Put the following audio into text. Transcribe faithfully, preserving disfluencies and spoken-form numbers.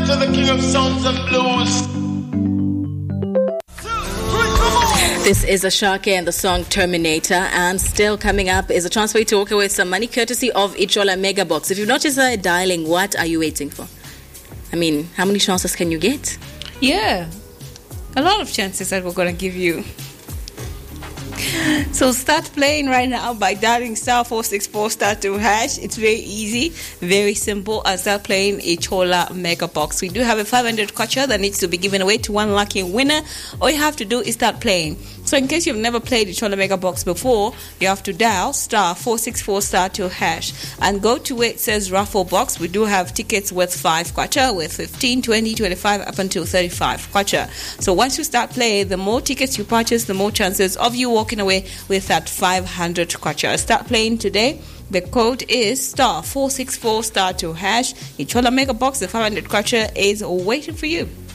to the king of sounds and blues. This is Ashake and the song Terminator, and still coming up is a chance for you to walk away with some money courtesy of Ichola Mega Box. If you've not just started dialing, what are you waiting for? I mean, how many chances can you get? Yeah, a lot of chances that we're going to give you. So start playing right now by dialing star four six four star two hash. It's very easy, very simple. And start playing a Chola Mega Box. We do have a five hundred kwacha that needs to be given away to one lucky winner. All you have to do is start playing. So in case you've never played the Chola Mega Box before, you have to dial star four six four star two hash and go to where it says raffle box. We do have tickets worth five kwacha, with fifteen, twenty, twenty-five up until thirty-five kwacha. So once you start playing, the more tickets you purchase, the more chances of you walking away with that five hundred kwacha. Start playing today. The code is star four six four star two hash. The Chola Mega Box, the five hundred kwacha is waiting for you.